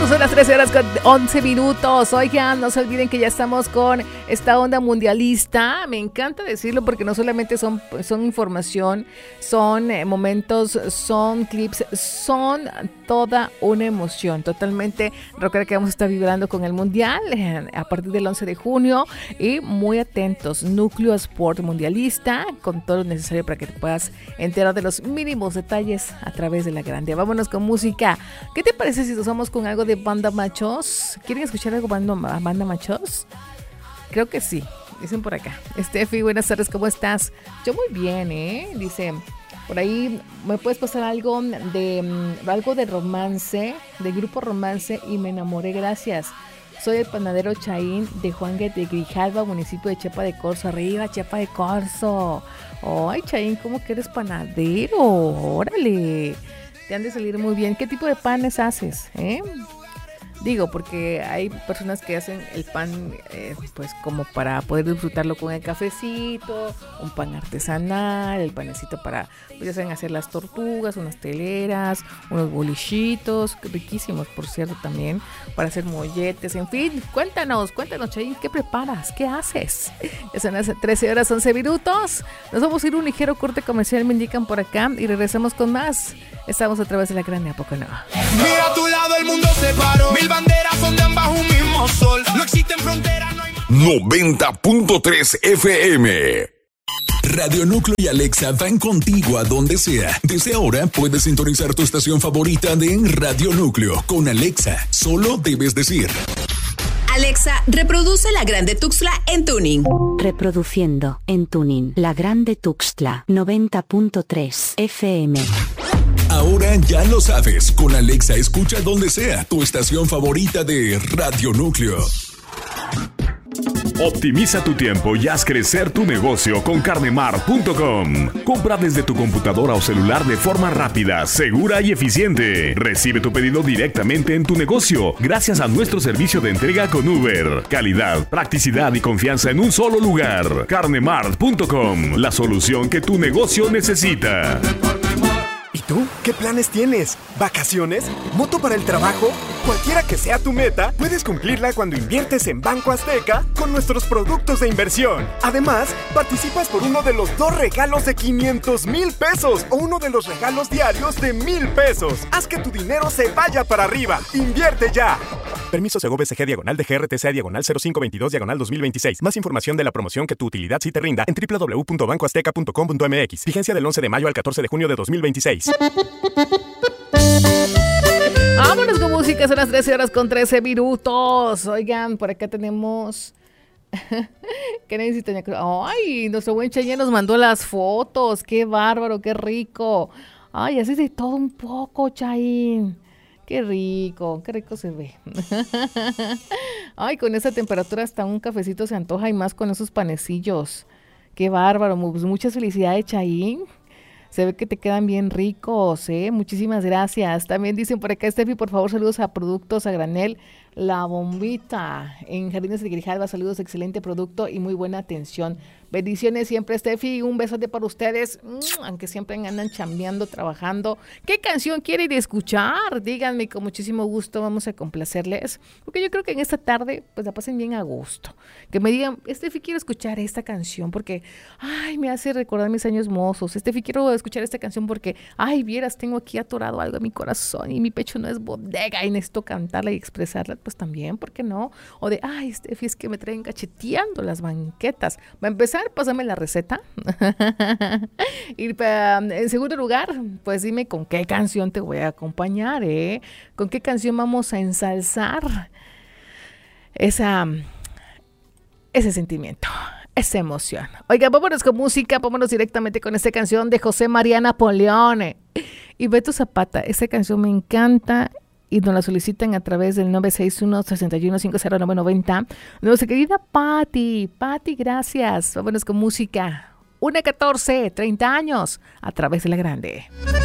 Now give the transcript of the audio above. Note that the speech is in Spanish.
Son las 13 horas con 11 minutos. Oigan, no se olviden que ya estamos con esta onda mundialista. Me encanta decirlo porque no solamente son información, son momentos, son clips, son toda una emoción. Totalmente, recuerda que vamos a estar vibrando con el mundial a partir del 11 de junio y muy atentos. Núcleo Sport Mundialista con todo lo necesario para que te puedas enterar de los mínimos detalles a través de la grande. Vámonos con música. ¿Qué te parece si nos vamos con algo de Banda Machos? ¿Quieren escuchar algo Banda Machos? Creo que sí, dicen por acá. Steffi, buenas tardes, ¿cómo estás? Yo muy bien, dice, por ahí, ¿me puedes pasar algo de romance, de grupo Romance? Y me enamoré, gracias. Soy el panadero Chaín de Juan de Grijalva, municipio de Chiapa de Corzo. Arriba, Chiapa de Corzo. Ay, Chaín, ¿cómo que eres panadero? Órale, te han de salir muy bien. ¿Qué tipo de panes haces? Digo, porque hay personas que hacen el pan pues como para poder disfrutarlo con el cafecito, un pan artesanal, el panecito para, pues ya saben, hacer las tortugas, unas teleras, unos bolichitos, riquísimos por cierto también, para hacer molletes, en fin, cuéntanos, Chayin, ¿qué preparas? ¿Qué haces? Ya son las 13 horas 11 minutos, nos vamos a ir a un ligero corte comercial, me indican por acá, y regresamos con más. Estamos a través de la grande, ¿a poco no? Mira a tu lado, el mundo se paró. Mil banderas ondean bajo un mismo sol. No existen fronteras, no hay... 90.3 FM. Radio Núcleo y Alexa van contigo a donde sea. Desde ahora puedes sintonizar tu estación favorita de Radio Núcleo. Con Alexa, solo debes decir: Alexa, reproduce La Grande Tuxtla en tuning. Reproduciendo en tuning La Grande Tuxtla 90.3 FM. Ahora ya lo sabes, con Alexa escucha donde sea tu estación favorita de Radio Núcleo. Optimiza tu tiempo y haz crecer tu negocio con Carnemart.com. Compra desde tu computadora o celular de forma rápida, segura y eficiente. Recibe tu pedido directamente en tu negocio gracias a nuestro servicio de entrega con Uber. Calidad, practicidad y confianza en un solo lugar. Carnemart.com, la solución que tu negocio necesita. ¿Y tú? ¿Qué planes tienes? ¿Vacaciones? ¿Moto para el trabajo? Cualquiera que sea tu meta, puedes cumplirla cuando inviertes en Banco Azteca con nuestros productos de inversión. Además, participas por uno de los 2 regalos de 500,000 pesos o uno de los regalos diarios de 1,000 pesos. Haz que tu dinero se vaya para arriba. ¡Invierte ya! Permiso Segov-BCG/DG/0522/2026. Más información de la promoción que tu utilidad sí te rinda en www.bancoazteca.com.mx. Vigencia del 11 de mayo al 14 de junio de 2026. Vámonos con música, son las 13 horas con 13 minutos. Oigan, por acá tenemos... ¿Qué necesito? Ay, nuestro buen Chayin nos mandó las fotos. Qué bárbaro, qué rico. Ay, así de todo un poco, Chayin. Qué rico se ve. Ay, con esa temperatura hasta un cafecito se antoja y más con esos panecillos. Qué bárbaro, pues muchas felicidades, Chayin. Se ve que te quedan bien ricos, Muchísimas gracias. También dicen por acá, Steffi, por favor, saludos a Productos a Granel, La Bombita, en Jardines de Grijalva. Saludos, excelente producto y muy buena atención. Bendiciones siempre, Steffi. Un besote para ustedes, aunque siempre andan chambeando, trabajando. ¿Qué canción quieren escuchar? Díganme, con muchísimo gusto vamos a complacerles. Porque yo creo que en esta tarde, pues la pasen bien a gusto. Que me digan, Steffi, quiero escuchar esta canción porque, ay, me hace recordar mis años mozos. Steffi, quiero escuchar esta canción porque, ay, vieras, tengo aquí atorado algo en mi corazón y mi pecho no es bodega y necesito cantarla y expresarla. Pues también, ¿por qué no? O de, ay, Steffi, es que me traen cacheteando las banquetas. Va a empezar, pásame la receta. Y en segundo lugar, pues dime con qué canción te voy a acompañar, con qué canción vamos a ensalzar ese sentimiento, esa emoción. Oiga, vámonos con música, vámonos directamente con esta canción de José María Napoleón y Beto Zapata. Esta canción me encanta y nos la solicitan a través del 961-61-50990. Nuestra querida Patti, gracias. Vámonos con música. 1:14, 30 años, a través de la grande.